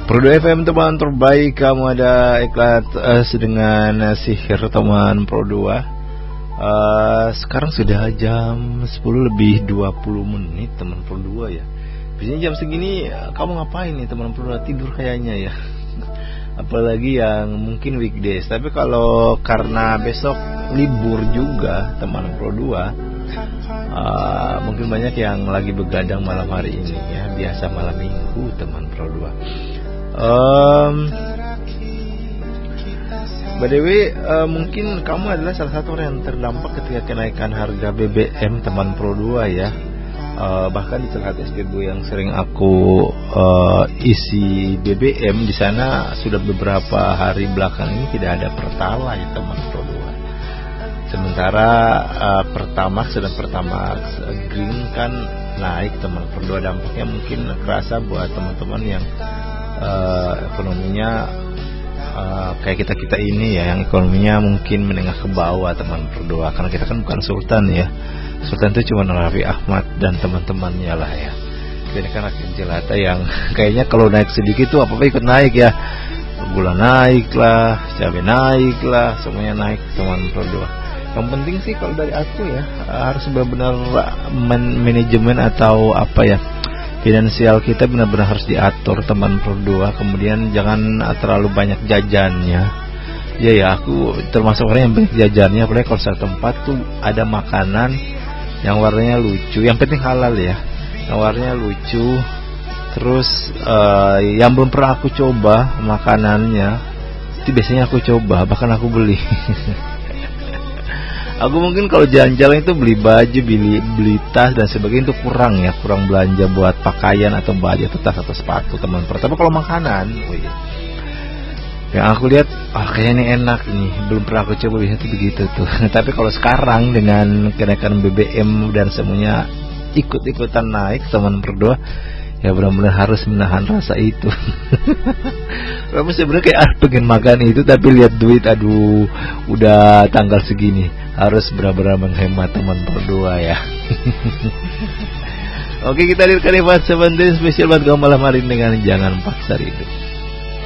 Produk FM teman terbaik, kamu ada iklan dengan sihir teman Pro 2. Sekarang sudah jam 10 lebih 20 menit teman Pro 2 ya. Biasanya jam segini kamu ngapain nih teman Pro 2? Tidur kayaknya ya. Apalagi yang mungkin weekdays. Tapi kalau karena besok libur juga teman Pro 2, mungkin banyak yang lagi begadang malam hari ini ya. Biasa malam minggu teman Pro 2. By the way, mungkin kamu adalah salah satu orang yang terdampak ketika kenaikan harga BBM teman Pro 2 ya. Bahkan di salah satu SPBU yang sering aku isi BBM, di sana sudah beberapa hari belakang ini tidak ada Pertalite ya teman Pro 2. Sementara Pertamax dan Pertamax Green kan naik teman Pro 2. Dampaknya mungkin kerasa buat teman-teman yang ekonominya kayak kita ini ya, yang ekonominya mungkin menengah ke bawah teman Pro 2. Karena kita kan bukan sultan ya. Sultan itu cuma Raffi Ahmad dan teman-temannya lah ya. Kita ini kan rakyat jelata yang kayaknya kalau naik sedikit tuh apa-apa ikut naik ya. Gula naik lah, cabai naik lah, semuanya naik teman Pro 2. Yang penting sih kalau dari aku ya, harus benar-benar manajemen atau apa ya, finansial kita benar-benar harus diatur teman Pro 2. Kemudian jangan terlalu banyak jajannya. Ya aku termasuk orang yang banyak jajannya. Apalagi kalau satu tempat tuh ada makanan yang warnanya lucu, yang penting halal ya, yang warnanya lucu. Terus yang belum pernah aku coba makanannya itu biasanya aku coba, bahkan aku beli. Aku mungkin kalau jalan-jalan itu beli baju, beli tas dan sebagainya, itu kurang belanja buat pakaian atau baju atau tas atau sepatu teman. Tapi kalau makanan, yang aku lihat, kayaknya ini enak nih, belum pernah aku coba, biasanya tuh begitu tuh. Tapi kalau sekarang dengan kenaikan BBM dan semuanya ikut-ikutan naik teman Pro 2, ya benar-benar harus menahan rasa itu. Kamu sebenarnya kayak pengen makan itu, tapi lihat duit, aduh, udah tanggal segini, harus benar-benar menghemat teman Pro 2 ya. Oke, kita lihat kalimat 17 spesial buat kamu malam hari ini dengan Jangan Paksa Hidup.